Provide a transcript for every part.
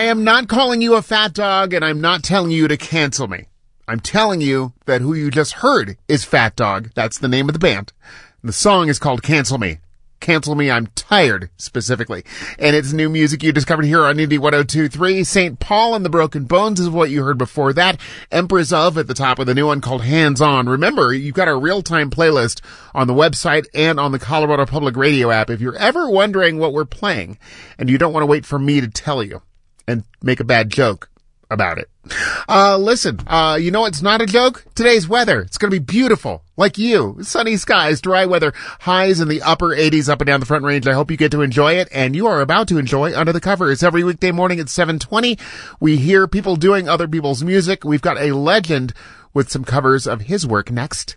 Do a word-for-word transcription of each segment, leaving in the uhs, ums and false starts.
am not calling you a fat dog, and I'm not telling you to cancel me. I'm telling you that who you just heard is Fat Dog. That's the name of the band. The song is called Cancel Me. Cancel Me, I'm Tired, specifically. And it's new music you discovered here on Indie one oh two point three. Saint Paul and the Broken Bones is what you heard before that. Empress of at the top with a new one called Hands On. Remember, you've got a real-time playlist on the website and on the Colorado Public Radio app. If you're ever wondering what we're playing and you don't want to wait for me to tell you and make a bad joke about it. Uh, listen, uh, you know it's not a joke? Today's weather. It's going to be beautiful. Like you. Sunny skies, dry weather, highs in the upper eighties up and down the Front Range. I hope you get to enjoy it, and you are about to enjoy Under the Covers. Every weekday morning at seven twenty, we hear people doing other people's music. We've got a legend with some covers of his work next.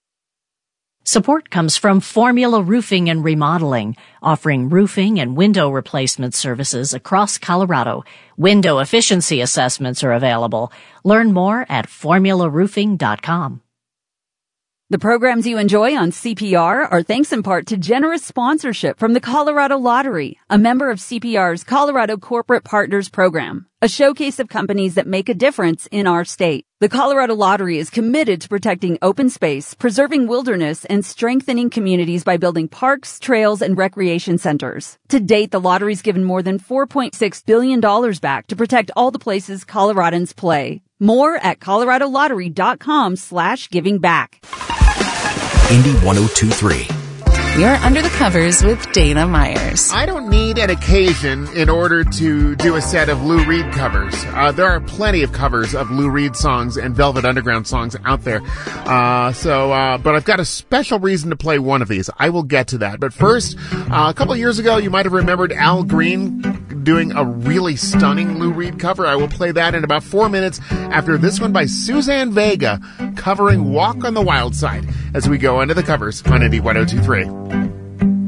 Support comes from Formula Roofing and Remodeling, offering roofing and window replacement services across Colorado. Window efficiency assessments are available. Learn more at formula roofing dot com. The programs you enjoy on C P R are thanks in part to generous sponsorship from the Colorado Lottery, a member of C P R's Colorado Corporate Partners Program, a showcase of companies that make a difference in our state. The Colorado Lottery is committed to protecting open space, preserving wilderness, and strengthening communities by building parks, trails, and recreation centers. To date, the lottery's given more than four point six billion dollars back to protect all the places Coloradans play. More at colorado lottery dot com slash giving back. Indie one oh two point three. You're Under the Covers with Dana Myers. I don't need an occasion in order to do a set of Lou Reed covers. Uh, there are plenty of covers of Lou Reed songs and Velvet Underground songs out there. Uh, so, uh, but I've got a special reason to play one of these. I will get to that. But first, uh, a couple of years ago, you might have remembered Al Green doing a really stunning Lou Reed cover. I will play that in about four minutes after this one by Suzanne Vega covering Walk on the Wild Side as we go under the covers on Indie one oh two point three.